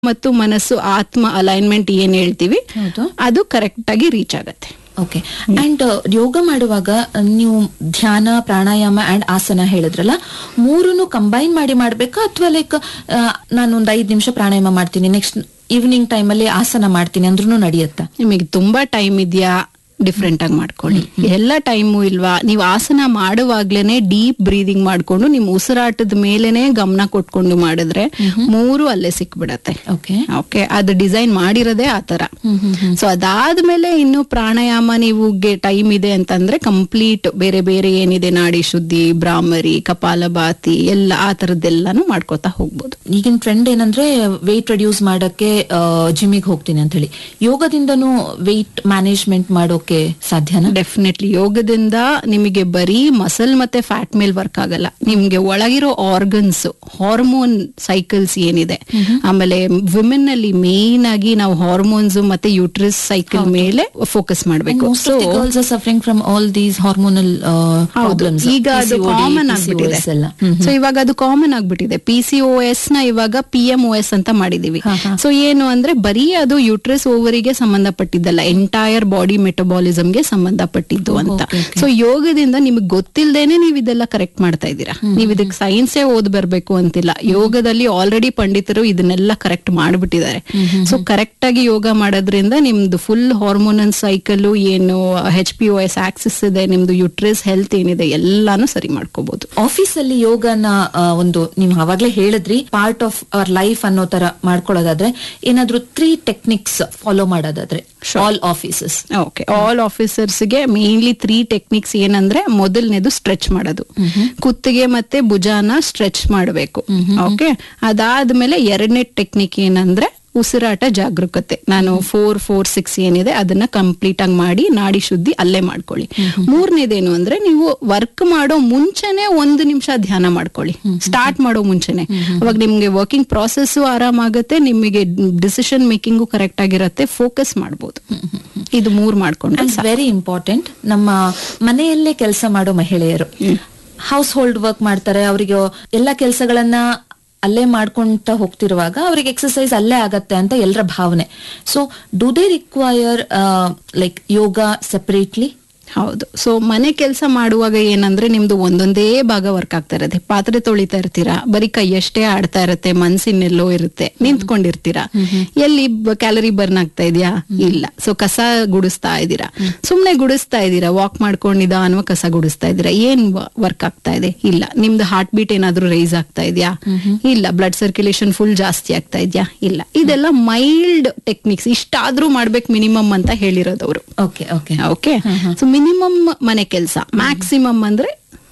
ಮತ್ತು ಮನಸ್ಸು ಆತ್ಮ ಅಲೈನ್ಮೆಂಟ್ ಏನ್ ಹೇಳ್ತೀವಿ ಅದು ಕರೆಕ್ಟ್ ಆಗಿ ರೀಚ್ ಆಗತ್ತೆ. ಓಕೆ. ಅಂಡ್ ಯೋಗ ಮಾಡುವಾಗ ನೀವು ಧ್ಯಾನ, ಪ್ರಾಣಾಯಾಮ ಅಂಡ್ ಆಸನ ಹೇಳಿದ್ರಲ್ಲ, ಮೂರನ್ನು ಕಂಬೈನ್ ಮಾಡಿ ಮಾಡ್ಬೇಕಾ ಅಥವಾ ಲೈಕ್ ನಾನು ಒಂದ್ 5 ನಿಮಿಷ ಪ್ರಾಣಾಯಾಮ ಮಾಡ್ತೀನಿ, ನೆಕ್ಸ್ಟ್ ಈವ್ನಿಂಗ್ ಟೈಮ್ ಅಲ್ಲಿ ಆಸನ ಮಾಡ್ತೀನಿ ಅಂದ್ರೂ ನಡೆಯುತ್ತಾ? ನಿಮಗೆ ತುಂಬಾ ಟೈಮ್ ಇದೆಯಾ, ಡಿಫ್ರೆಂಟ್ ಆಗಿ ಮಾಡ್ಕೊಳ್ಳಿ. ಎಲ್ಲ ಟೈಮು ಇಲ್ವಾ, ನೀವು ಆಸನ ಮಾಡುವಾಗ್ಲೇನೆ ಡೀಪ್ ಬ್ರೀದಿಂಗ್ ಮಾಡ್ಕೊಂಡು ನಿಮ್ ಉಸಿರಾಟದ ಮೇಲೆನೆ ಗಮನ ಕೊಟ್ಕೊಂಡು ಮಾಡಿದ್ರೆ 3 ಅಲ್ಲೇ ಸಿಕ್ಬಿಡತ್ತೆ. ಓಕೆ, ಅದು ಡಿಸೈನ್ ಮಾಡಿರೋದೇ ಆತರ. ಸೊ ಅದಾದ್ಮೇಲೆ ಇನ್ನು ಪ್ರಾಣಾಯಾಮ ನೀವು ಟೈಮ್ ಇದೆ ಅಂತಂದ್ರೆ ಕಂಪ್ಲೀಟ್ ಬೇರೆ ಬೇರೆ ಏನಿದೆ, ನಾಡಿ ಶುದ್ಧಿ, ಭ್ರಾಮರಿ, ಕಪಾಲಭಾತಿ ಎಲ್ಲ ಆ ತರದ್ದೆಲ್ಲಾನು ಮಾಡ್ಕೋತಾ ಹೋಗ್ಬೋದು. ಈಗಿನ ಟ್ರೆಂಡ್ ಏನಂದ್ರೆ ವೆಯ್ಟ್ ರೆಡ್ಯೂಸ್ ಮಾಡಕ್ಕೆ ಜಿಮ್ಮಿಗೆ ಹೋಗ್ತೀನಿ ಅಂತ ಹೇಳಿ, ಯೋಗದಿಂದನೂ ವೆಯ್ಟ್ ಮ್ಯಾನೇಜ್ಮೆಂಟ್ ಮಾಡೋಕೆ ಸಾಧ್ಯನಾ? ಡೆಫಿನೆಟ್ಲಿ. ಯೋಗದಿಂದ ನಿಮಗೆ ಬರೀ ಮಸಲ್ ಮತ್ತೆ ಫ್ಯಾಟ್ ಮೇಲೆ ವರ್ಕ್ ಆಗಲ್ಲ, ನಿಮ್ಗೆ ಒಳಗಿರೋ ಆರ್ಗನ್ಸ್, ಹಾರ್ಮೋನ್ ಸೈಕಲ್ಸ್ ಏನಿದೆ, ಆಮೇಲೆ ವಿಮೆನ್ ಅಲ್ಲಿ ಮೇನ್ ಆಗಿ ನಾವು ಹಾರ್ಮೋನ್ಸ್ ಮತ್ತೆ ಯೂಟ್ರಸ್ ಸೈಕಲ್ ಮೇಲೆ ಫೋಕಸ್ ಮಾಡಬೇಕು. Suffering from all these hormonal problems. ಈಗ ಅದು ಕಾಮನ್ ಆಗ್ಬಿಟ್ಟಿದೆ. ಸೊ ಇವಾಗ ಅದು ಕಾಮನ್ ಆಗ್ಬಿಟ್ಟಿದೆ. PCOS ನ ಇವಾಗ PMOS ಅಂತ ಮಾಡಿದೀವಿ. ಸೊ ಏನು ಅಂದ್ರೆ ಬರೀ ಅದು ಯೂಟ್ರಸ್ ಓವರಿಗೆ ಸಂಬಂಧಪಟ್ಟಿದ್ದಲ್ಲ, ಎಂಟೈರ್ ಬಾಡಿ ಮೆಟಬಾಲಿಸಮ್ಗೆ ಸಂಬಂಧಪಟ್ಟಿದ್ದು ಅಂತ. ಸೊ ಯೋಗದಿಂದ ನಿಮ್ಗೆ ಗೊತ್ತಿಲ್ದೇನೆ ನೀವು ಇದೆಲ್ಲ ಕರೆಕ್ಟ್ ಮಾಡ್ತಾ ಇದ್ದೀರಾ. ನೀವು ಇದಕ್ಕೆ ಸೈನ್ಸೇ ಓದ್ ಬರ್ಬೇಕು ಅಂತಿಲ್ಲ, ಯೋಗದಲ್ಲಿ ಆಲ್ರೆಡಿ ಪಂಡಿತರು ಇದನ್ನೆಲ್ಲ ಕರೆಕ್ಟ್ ಮಾಡ್ಬಿಟ್ಟಿದ್ದಾರೆ. ಸೊ ಕರೆಕ್ಟ್ ಆಗಿ ಯೋಗ ಮಾಡೋದ್ರಿಂದ ನಿಮ್ದು ಫುಲ್ ಹಾರ್ಮೋನಲ್ ಸೈಕಲ್ ಏನು, HPOS ಆಕ್ಸಿಸ್ ಇದೆ, ನಿಮ್ದು ಯೂಟ್ರಸ್ ಹೆಲ್ತ್ ಏನಿದೆ ಎಲ್ಲಾನು ಸರಿ ಮಾಡ್ಕೋಬಹುದು. ಆಫೀಸ್ ಅಲ್ಲಿ ಯೋಗನ ಒಂದು ನೀವು ಅವಾಗ್ಲೇ ಹೇಳಿದ್ರಿ ಪಾರ್ಟ್ ಆಫ್ ಅವರ್ ಲೈಫ್ ಅನ್ನೋ ತರ ಮಾಡ್ಕೊಳ್ಳೋದಾದ್ರೆ, ಏನಾದ್ರೂ 3 ಟೆಕ್ನಿಕ್ಸ್ ಫಾಲೋ ಮಾಡೋದಾದ್ರೆ all offices? Okay, all ಆಫೀಸರ್ಸ್ಗೆ mainly 3 techniques ಏನಂದ್ರೆ, ಮೊದಲನೇದು ಸ್ಟ್ರೆಚ್ ಮಾಡೋದು, ಕುತ್ತಿಗೆ ಮತ್ತೆ ಭುಜಾನ ಸ್ಟ್ರೆಚ್ ಮಾಡಬೇಕು. ಓಕೆ, ಅದಾದ್ಮೇಲೆ 2ನೇ ಟೆಕ್ನಿಕ್ ಏನಂದ್ರೆ ಉಸಿರಾಟ ಜಾಗರೂಕತೆ. ನಾನು 4-4-6 ಏನಿದೆ ಅದನ್ನ ಕಂಪ್ಲೀಟ್ ಆಗಿ ಮಾಡಿ ನಾಡಿ ಶುದ್ಧಿ ಅಲ್ಲೇ ಮಾಡ್ಕೊಳ್ಳಿ. 3ನೇದೇನು ಅಂದ್ರೆ, ನೀವು ವರ್ಕ್ ಮಾಡೋ ಮುಂಚೆನೆ 1 ನಿಮಿಷ ಧ್ಯಾನ ಮಾಡ್ಕೊಳ್ಳಿ, ಸ್ಟಾರ್ಟ್ ಮಾಡೋ ಮುಂಚೆನೆ. ಅವಾಗ ನಿಮ್ಗೆ ವರ್ಕಿಂಗ್ ಪ್ರಾಸೆಸ್ ಆರಾಮಾಗತ್ತೆ, ನಿಮಗೆ ಡಿಸಿಷನ್ ಮೇಕಿಂಗು ಕರೆಕ್ಟ್ ಆಗಿರತ್ತೆ, ಫೋಕಸ್ ಮಾಡಬಹುದು. ಇದು 3 ಮಾಡ್ಕೊಂಡ್ರೆ ವೆರಿ ಇಂಪಾರ್ಟೆಂಟ್. ನಮ್ಮ ಮನೆಯಲ್ಲೇ ಕೆಲಸ ಮಾಡೋ ಮಹಿಳೆಯರು ಹೌಸ್ ಹೋಲ್ಡ್ ವರ್ಕ್ ಮಾಡ್ತಾರೆ, ಅವರಿಗೆ ಎಲ್ಲ ಕೆಲಸಗಳನ್ನ ಅಲ್ಲೇ ಮಾಡ್ಕೊಂತ ಹೋಗ್ತಿರುವಾಗ ಅವ್ರಿಗೆ ಎಕ್ಸರ್ಸೈಸ್ ಅಲ್ಲೇ ಆಗತ್ತೆ ಅಂತ ಎಲ್ಲರ ಭಾವನೆ. So do they require like yoga separately? ಹೌದು. ಸೊ ಮನೆ ಕೆಲಸ ಮಾಡುವಾಗ ಏನಂದ್ರೆ, ನಿಮ್ದು ಒಂದೊಂದೇ ಭಾಗ ವರ್ಕ್ ಆಗ್ತಾ ಇರತ್ತೆ. ಪಾತ್ರೆ ತೊಳಿತಾ ಇರ್ತೀರಾ, ಬರೀ ಕೈಯಷ್ಟೇ ಆಡ್ತಾ ಇರತ್ತೆ, ಮನ್ಸಿನೆಲ್ಲೋ ಇರುತ್ತೆ, ನಿಂತ್ಕೊಂಡಿರ್ತೀರಾ, ಎಲ್ಲಿ ಕ್ಯಾಲರಿ ಬರ್ನ್ ಆಗ್ತಾ ಇದೆಯಾ? ಇಲ್ಲ. ಸೊ ಕಸ ಗುಡಿಸ್ತಾ ಇದ್ದೀರಾ, ಸುಮ್ನೆ ಗುಡಿಸ್ತಾ ಇದ್ದೀರಾ, ವಾಕ್ ಮಾಡ್ಕೊಂಡಿದ್ದ ಅನ್ನುವ ಕಸ ಗುಡಿಸ್ತಾ ಇದ್ದೀರಾ, ಏನ್ ವರ್ಕ್ ಆಗ್ತಾ ಇದೆ? ಇಲ್ಲ. ನಿಮ್ದು ಹಾರ್ಟ್ ಬೀಟ್ ಏನಾದ್ರೂ ರೈಸ್ ಆಗ್ತಾ ಇದೆಯಾ? ಇಲ್ಲ. ಬ್ಲಡ್ ಸರ್ಕ್ಯುಲೇಷನ್ ಫುಲ್ ಜಾಸ್ತಿ ಆಗ್ತಾ ಇದೆಯಾ? ಇಲ್ಲ. ಇದೆಲ್ಲ ಮೈಲ್ಡ್ ಟೆಕ್ನಿಕ್ಸ್, ಇಷ್ಟಾದ್ರೂ ಮಾಡ್ಬೇಕು ಮಿನಿಮಮ್ ಅಂತ ಹೇಳಿರೋದವ್ರು. Okay okay okay. So minimum ಮನೆ ಕೆಲಸ, ಮ್ಯಾಕ್ಸಿಮಮ್ ಅಂದ್ರೆ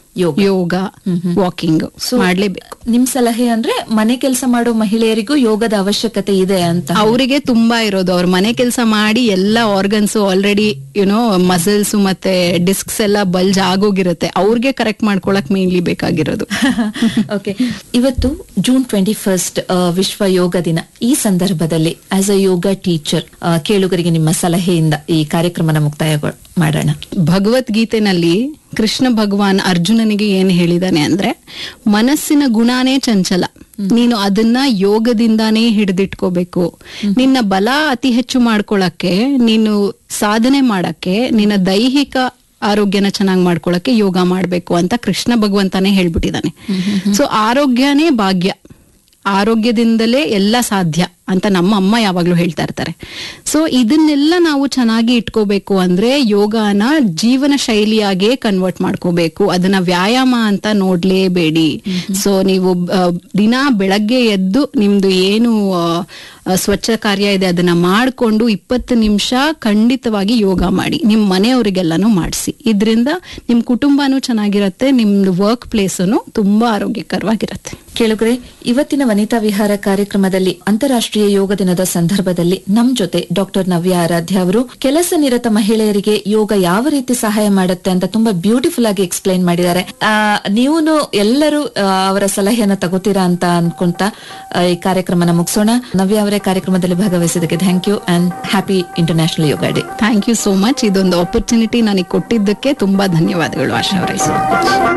ಯೋಗ, ವಾಕಿಂಗ್ ಮಾಡ್ಲೇಬೇಕು. ನಿಮ್ ಸಲಹೆ ಅಂದ್ರೆ ಮನೆ ಕೆಲಸ ಮಾಡೋ ಮಹಿಳೆಯರಿಗೂ ಯೋಗದ ಅವಶ್ಯಕತೆ ಇದೆ ಅಂತ? ಅವರಿಗೆ ತುಂಬಾ ಇರೋದು, ಅವ್ರ ಮನೆ ಕೆಲಸ ಮಾಡಿ ಎಲ್ಲ ಆರ್ಗನ್ಸ್ ಆಲ್ರೆಡಿ ಮಸಲ್ಸ್ ಮತ್ತೆ ಡಿಸ್ಕ್ಸ್ ಎಲ್ಲ ಬಲ್ಜ್ ಆಗೋಗಿರುತ್ತೆ, ಅವ್ರಿಗೆ ಕರೆಕ್ಟ್ ಮಾಡ್ಕೊಳಕ್ ಮೇನ್ಲಿ ಬೇಕಾಗಿರೋದು. ಓಕೆ. ಇವತ್ತು June 21 ವಿಶ್ವ ಯೋಗ ದಿನ. ಈ ಸಂದರ್ಭದಲ್ಲಿ ಆಸ್ ಅ ಯೋಗ ಟೀಚರ್ ಕೇಳುಗರಿಗೆ ನಿಮ್ಮ ಸಲಹೆಯಿಂದ ಈ ಕಾರ್ಯಕ್ರಮನ ಮುಕ್ತಾಯ ಮಾಡೋಣ. ಭಗವದ್ಗೀತೆನಲ್ಲಿ ಕೃಷ್ಣ ಭಗವಾನ್ ಅರ್ಜುನನಿಗೆ ಏನ್ ಹೇಳಿದಾನೆ ಅಂದ್ರೆ, ಮನಸ್ಸಿನ ಗುಣನೇ ಚಂಚಲ, ನೀನು ಅದನ್ನ ಯೋಗದಿಂದಾನೇ ಹಿಡಿದಿಟ್ಕೋಬೇಕು. ನಿನ್ನ ಬಲ ಅತಿ ಹೆಚ್ಚು ಮಾಡ್ಕೊಳಕ್ಕೆ, ನೀನು ಸಾಧನೆ ಮಾಡಕ್ಕೆ, ನಿನ್ನ ದೈಹಿಕ ಆರೋಗ್ಯನ ಚೆನ್ನಾಗಿ ಮಾಡ್ಕೊಳಕ್ಕೆ ಯೋಗ ಮಾಡ್ಬೇಕು ಅಂತ ಕೃಷ್ಣ ಭಗವಂತನೇ ಹೇಳ್ಬಿಟ್ಟಿದ್ದಾನೆ. ಸೊ ಆರೋಗ್ಯನೇ ಭಾಗ್ಯ, ಆರೋಗ್ಯದಿಂದಲೇ ಎಲ್ಲ ಸಾಧ್ಯ ಅಂತ ನಮ್ಮ ಅಮ್ಮ ಯಾವಾಗ್ಲೂ ಹೇಳ್ತಾ ಇರ್ತಾರೆ. ಸೊ ಇದನ್ನೆಲ್ಲ ನಾವು ಚೆನ್ನಾಗಿ ಇಟ್ಕೋಬೇಕು ಅಂದ್ರೆ ಯೋಗನ ಜೀವನ ಶೈಲಿಯಾಗೇ ಕನ್ವರ್ಟ್ ಮಾಡ್ಕೋಬೇಕು, ಅದನ್ನ ವ್ಯಾಯಾಮ ಅಂತ ನೋಡ್ಲೇಬೇಡಿ. ಸೊ ನೀವು ದಿನ ಬೆಳಗ್ಗೆ ಎದ್ದು ನಿಮ್ದು ಏನು ಸ್ವಚ್ಛ ಕಾರ್ಯ ಇದೆ ಅದನ್ನ ಮಾಡ್ಕೊಂಡು 20 ನಿಮಿಷ ಖಂಡಿತವಾಗಿ ಯೋಗ ಮಾಡಿ, ನಿಮ್ ಮನೆಯವರಿಗೆಲ್ಲಾನು ಮಾಡಿಸಿ. ಇದರಿಂದ ನಿಮ್ ಕುಟುಂಬನೂ ಚೆನ್ನಾಗಿರತ್ತೆ, ನಿಮ್ದು ವರ್ಕ್ ಪ್ಲೇಸನು ತುಂಬಾ ಆರೋಗ್ಯಕರವಾಗಿರತ್ತೆ. ಕೇಳುಗರೆ, ಇವತ್ತಿನ ವನಿತಾ ವಿಹಾರ ಕಾರ್ಯಕ್ರಮದಲ್ಲಿ ಅಂತಾರಾಷ್ಟ್ರೀಯ ಯೋಗ ದಿನದ ಸಂದರ್ಭದಲ್ಲಿ ನಮ್ ಜೊತೆ ಡಾಕ್ಟರ್ ನವ್ಯ ಆರಾಧ್ಯ ಅವರು ಕೆಲಸ ನಿರತ ಮಹಿಳೆಯರಿಗೆ ಯೋಗ ಯಾವ ರೀತಿ ಸಹಾಯ ಮಾಡುತ್ತೆ ಅಂತ ತುಂಬಾ ಬ್ಯೂಟಿಫುಲ್ ಆಗಿ ಎಕ್ಸ್ಪ್ಲೈನ್ ಮಾಡಿದ್ದಾರೆ. ನೀವು ಎಲ್ಲರೂ ಅವರ ಸಲಹೆಯನ್ನ ತಗೋತೀರಾ ಅಂತ ಅನ್ಕೊಂತ ಈ ಕಾರ್ಯಕ್ರಮನ ಮುಗಿಸೋಣ. ನವ್ಯ ಅವರೇ, ಕಾರ್ಯಕ್ರಮದಲ್ಲಿ ಭಾಗವಹಿಸಿದ್ದಕ್ಕೆ thank you and happy international yoga day. Thank you so much. ಇದೊಂದು ಆಪರ್ಚುನಿಟಿ ನನಗೆ ಕೊಟ್ಟಿದ್ದಕ್ಕೆ ತುಂಬಾ ಧನ್ಯವಾದಗಳು ಆಶಾ ಅವರೇ.